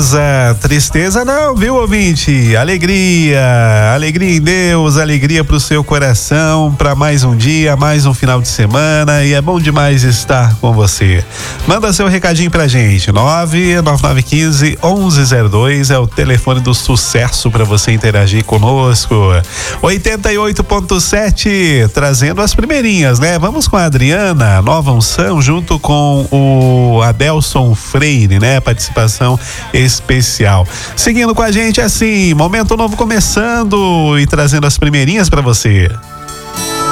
tristeza. Tristeza não, viu, ouvinte? Alegria em Deus, alegria pro seu coração, para mais um dia, mais um final de semana, e é bom demais estar com você. Manda seu recadinho pra gente, 99915-1102 é o telefone do sucesso para você interagir conosco. 88.7, trazendo as primeirinhas, né? Vamos com a Adriana, Nova Unção, junto com o Adelson Freire, né? Participação especial. Seguindo com a gente assim, Momento Novo começando e trazendo as primeirinhas para você.